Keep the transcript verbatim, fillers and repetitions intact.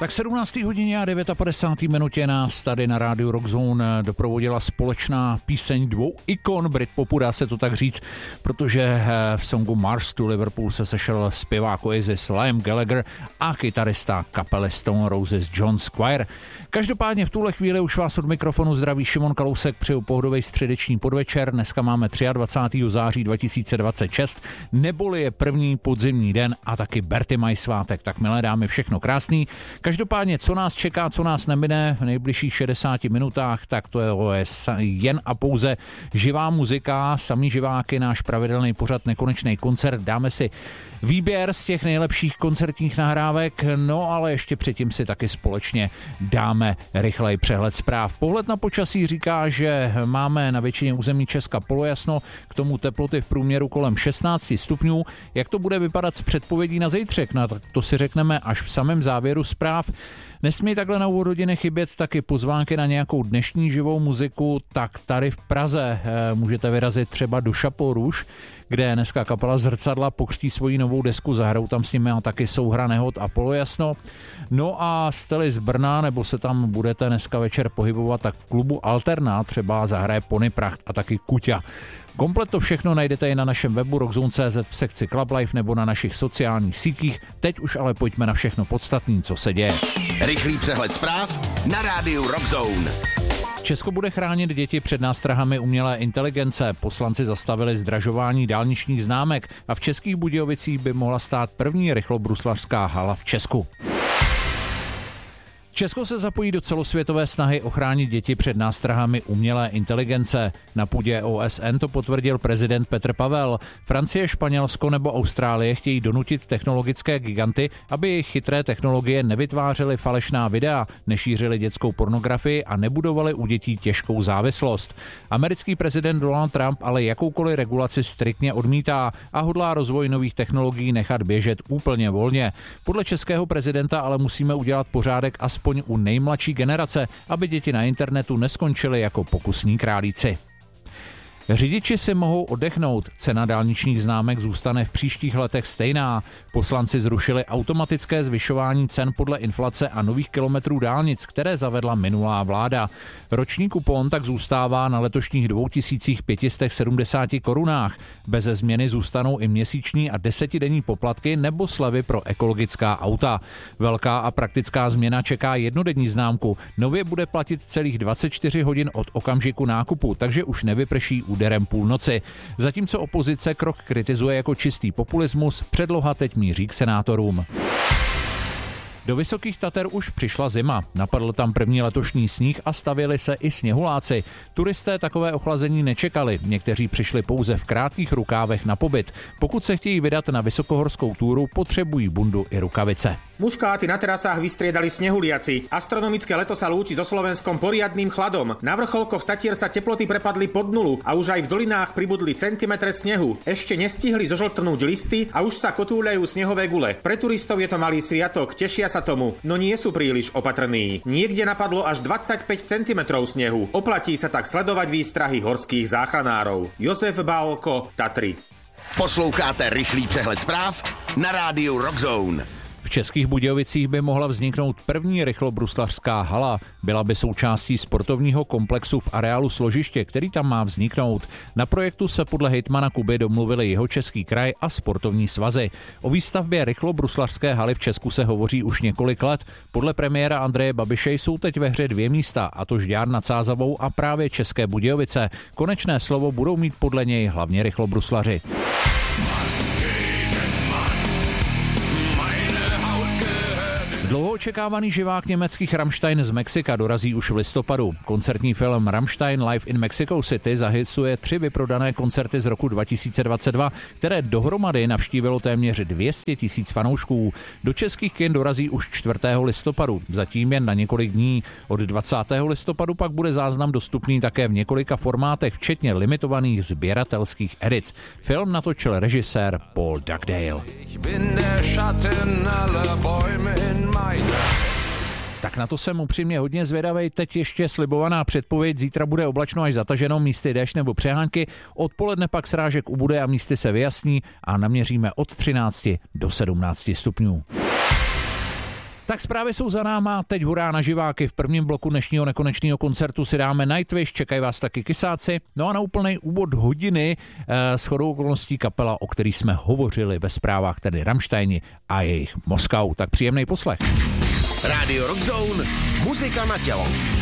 Tak sedmnácté hodině a padesát devět minutě nás tady na rádiu Rockzone doprovodila společná píseň dvou ikon Britpopu, dá se to tak říct, protože v songu Mars to Liverpool se sešel zpěvák Oasis Liam Gallagher a kytarista kapely Stone Roses John Squire. Každopádně v tuhle chvíli už vás od mikrofonu zdraví Šimon Kalousek, přeju pohodový středeční podvečer. Dneska máme dvacátého třetího září dva tisíce dvacet šest, neboli je první podzimní den a taky Berty mají svátek, tak milé dámy, všechno krásný. Každopádně, co nás čeká, co nás nemine v nejbližších šedesáti minutách, tak to je jen a pouze živá muzika, samý živáky, náš pravidelný pořad Nekonečný koncert. Dáme si výběr z těch nejlepších koncertních nahrávek, no ale ještě předtím si taky společně dáme rychlej přehled zpráv. Pohled na počasí říká, že máme na většině území Česka polojasno, k tomu teploty v průměru kolem šestnáct stupňů. Jak to bude vypadat s předpovědí na zítřek? No, tak to si řekneme až v samém závěru zpráv. Nesmí takhle na úvod hodiny chybět taky pozvánky na nějakou dnešní živou muziku, tak tady v Praze e, můžete vyrazit třeba do Chapeau Rouge, kde dneska kapela Zrcadla pokřtí svoji novou desku, zahrajou tam s nimi a taky Souhra nehod a Polojasno. No a jste-li z Brna, nebo se tam budete dneska večer pohybovat, tak v klubu Alterna třeba zahraje Pony Pracht a taky Kuťa. Komplet to všechno najdete i na našem webu rockzone tečka cé zet v sekci Club Life nebo na našich sociálních sítích. Teď už ale pojďme na všechno podstatné, co se děje. Rychlý přehled zpráv na rádiu Rockzone. Česko bude chránit děti před nástrahami umělé inteligence. Poslanci zastavili zdražování dálničních známek a v Českých Budějovicích by mohla stát první rychlobruslařská hala v Česku. Česko se zapojí do celosvětové snahy ochránit děti před nástrahami umělé inteligence. Na půdě O S N to potvrdil prezident Petr Pavel. Francie, Španělsko nebo Austrálie chtějí donutit technologické giganty, aby jejich chytré technologie nevytvářely falešná videa, nešířily dětskou pornografii a nebudovaly u dětí těžkou závislost. Americký prezident Donald Trump ale jakoukoliv regulaci striktně odmítá a hodlá rozvoj nových technologií nechat běžet úplně volně. Podle českého prezidenta ale musíme udělat pořádek aspoň u nejmladší generace, aby děti na internetu neskončily jako pokusní králíci. Řidiči si mohou oddechnout, cena dálničních známek zůstane v příštích letech stejná. Poslanci zrušili automatické zvyšování cen podle inflace a nových kilometrů dálnic, které zavedla minulá vláda. Roční kupon tak zůstává na letošních dva tisíce pět set sedmdesát korunách. Beze změny zůstanou i měsíční a desetidenní poplatky nebo slevy pro ekologická auta. Velká a praktická změna čeká jednodenní známku. Nově bude platit celých dvacet čtyři hodin od okamžiku nákupu, takže už nevyprší úderem půlnoci. Zatímco opozice krok kritizuje jako čistý populismus, předloha teď míří k senátorům. Do Vysokých Tater už přišla zima. Napadl tam první letošní sníh a stavěli se i sněhuláci. Turisté takové ochlazení nečekali. Někteří přišli pouze v krátkých rukávech na pobyt. Pokud se chtějí vydat na vysokohorskou túru, potřebují bundu i rukavice. Muškáty na terasách vystriedali snehuliaci. Astronomické leto sa lúči so Slovenskom poriadnym chladom. Na vrcholkoch Tatier sa teploty prepadli pod nulu a už aj v dolinách pribudli centimetre snehu. Ešte nestihli zožltrnúť listy a už sa kotúľajú snehové gule. Pre turistov je to malý sviatok, tešia sa tomu, no nie sú príliš opatrní. Niekde napadlo až dvadsaťpäť centimetrov snehu. Oplatí sa tak sledovať výstrahy horských záchranárov. Josef Bálko, Tatry. Posloucháte rychlý přehled zpráv na rádiu Rockzone. V Českých Budějovicích by mohla vzniknout první rychlobruslařská hala. Byla by součástí sportovního komplexu v areálu Složiště, který tam má vzniknout. Na projektu se podle hejtmana Kuby domluvili Jihočeský kraj a sportovní svazy. O výstavbě rychlobruslařské haly v Česku se hovoří už několik let. Podle premiéra Andreje Babiše jsou teď ve hře dvě místa, a to Žďár nad Sázavou a právě České Budějovice. Konečné slovo budou mít podle něj hlavně rychlobruslaři. Dlouho očekávaný živák německých Rammstein z Mexika dorazí už v listopadu. Koncertní film Rammstein Live in Mexico City zahicuje tři vyprodané koncerty z roku dva tisíce dvacet dva, které dohromady navštívilo téměř dvě stě tisíc fanoušků. Do českých kin dorazí už čtvrtého listopadu, zatím jen na několik dní. Od dvacátého listopadu pak bude záznam dostupný také v několika formátech, včetně limitovaných sběratelských edic. Film natočil režisér Paul Dugdale. Tak na to jsem upřímně hodně zvědavej. Teď ještě slibovaná předpověď. Zítra bude oblačno až zataženo, místy déšť nebo přehánky. Odpoledne pak srážek ubude a místy se vyjasní a naměříme od třinácti do sedmnácti stupňů. Tak zprávy jsou za náma, teď hurá na živáky. V prvním bloku dnešního nekonečného koncertu si dáme Nightwish, čekají vás taky Kysáci. No a na úplný úvod hodiny eh, shodou okolností kapela, o který jsme hovořili ve zprávách, tedy Rammsteini a jejich Moskau. Tak příjemný poslech. Rádio Rock Zone, muzika na tělo.